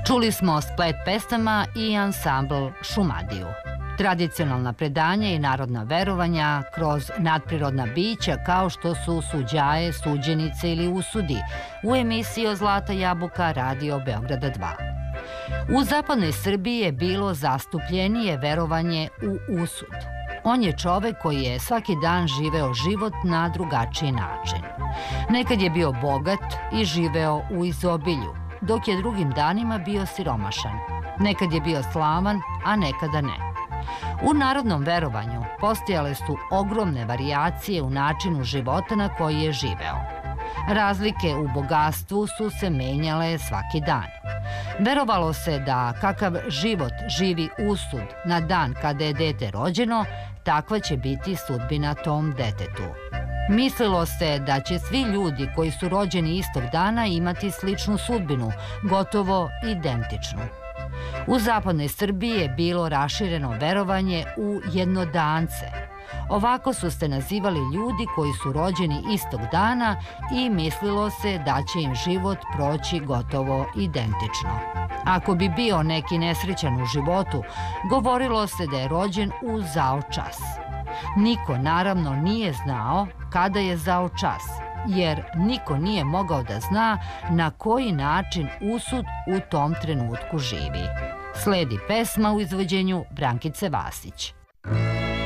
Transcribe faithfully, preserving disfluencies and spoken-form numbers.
Čuli smo splet pesama i ansambl Šumadiju. Tradicionalna predanja i narodna verovanja kroz nadprirodna bića kao što su suđaje, suđenice ili usudi u emisiji o Zlata jabuka Radio Beograda dva. U zapadnoj Srbiji je bilo zastupljenije verovanje u usud. On je čovek koji je svaki dan živeo život na drugačiji način. Nekad je bio bogat i živeo u izobilju, dok je drugim danima bio siromašan. Nekad je bio slavan, a nekada ne. U narodnom verovanju postojale su ogromne varijacije u načinu života na koji je živeo. Razlike u bogatstvu su se menjale svaki dan. Verovalo se da kakav život živi usud na dan kada je dete rođeno, takva će biti sudbina tom detetu. Mislilo se da će svi ljudi koji su rođeni istog dana imati sličnu sudbinu, gotovo identičnu. U zapadnoj Srbiji je bilo rašireno verovanje u jednodance. Ovako su se nazivali ljudi koji su rođeni istog dana i mislilo se da će im život proći gotovo identično. Ako bi bio neki nesrećan u životu, govorilo se da je rođen u zao čas. Niko naravno nije znao kada je zao čas, jer niko nije mogao da zna na koji način usud u tom trenutku živi. Sledi pesma u izvođenju Brankice Vasić.